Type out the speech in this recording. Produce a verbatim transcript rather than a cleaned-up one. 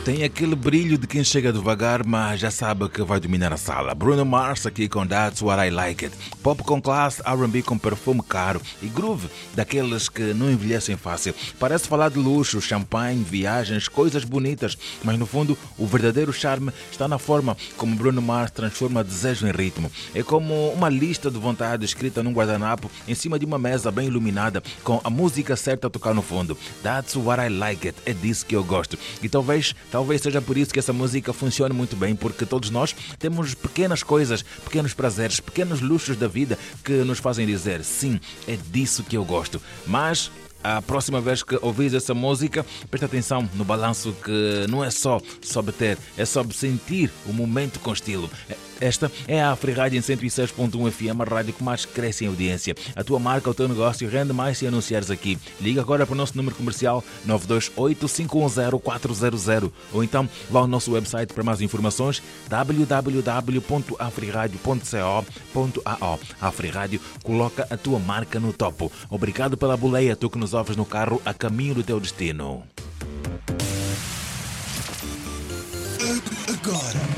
Tem aquele brilho de quem chega devagar, mas já sabe que vai dominar a sala. Bruno Mars aqui com That's What I Like It. Pop com classe, R and B com perfume caro e groove daqueles que não envelhecem fácil. Parece falar de luxo, champanhe, viagens, coisas bonitas, mas no fundo o verdadeiro charme está na forma como Bruno Mars transforma desejo em ritmo. É como uma lista de vontade escrita num guardanapo em cima de uma mesa bem iluminada com a música certa a tocar no fundo. That's What I Like It. É disso que eu gosto. E talvez Talvez seja por isso que essa música funcione muito bem, porque todos nós temos pequenas coisas, pequenos prazeres, pequenos luxos da vida que nos fazem dizer sim, é disso que eu gosto. Mas a próxima vez que ouvires essa música, presta atenção no balanço, que não é só sobre ter, é sobre sentir o momento com estilo. Esta é a Afrirádio em cento e seis ponto um F M, a rádio que mais cresce em audiência. A tua marca, o teu negócio rende mais se anunciares aqui. Liga agora para o nosso número comercial nove dois oito, cinco um zero, quatro zero zero ou então vá ao nosso website para mais informações w w w ponto afrirádio ponto co ponto a o. A Afrirádio coloca a tua marca no topo. Obrigado pela boleia, tu que nos ouves no carro a caminho do teu destino. Agora